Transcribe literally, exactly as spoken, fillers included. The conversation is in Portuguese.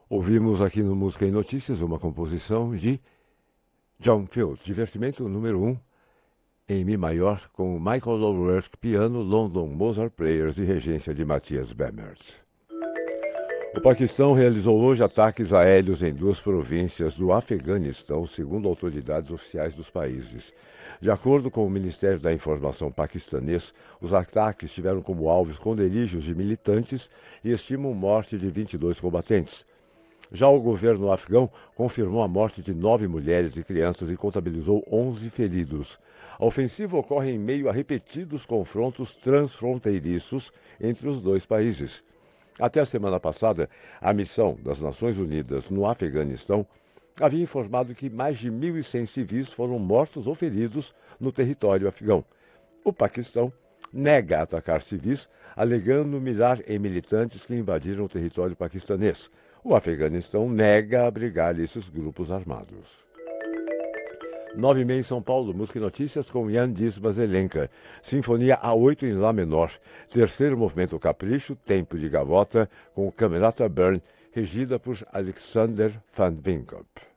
Ouvimos aqui no Música e Notícias uma composição de John Field, divertimento número um, em Mi maior, com Michael O'Rourke, piano, London Mozart Players e regência de Matthias Bamert. O Paquistão realizou hoje ataques aéreos em duas províncias do Afeganistão, segundo autoridades oficiais dos países. De acordo com o Ministério da Informação paquistanês, os ataques tiveram como alvo esconderijos de militantes e estimam morte de vinte e dois combatentes. Já o governo afegão confirmou a morte de nove mulheres e crianças e contabilizou onze feridos. A ofensiva ocorre em meio a repetidos confrontos transfronteiriços entre os dois países. Até a semana passada, a missão das Nações Unidas no Afeganistão havia informado que mais de mil e cem civis foram mortos ou feridos no território afegão. O Paquistão nega atacar civis, alegando mirar em militantes que invadiram o território paquistanês. O Afeganistão nega abrigar esses grupos armados. Nove e meia em São Paulo, Música e Notícias com Jan Dismas Elenca. Sinfonia A oito em Lá menor. Terceiro movimento Capricho, Tempo de Gavota, com Camerata Bern, regida por Alexander van Winkop.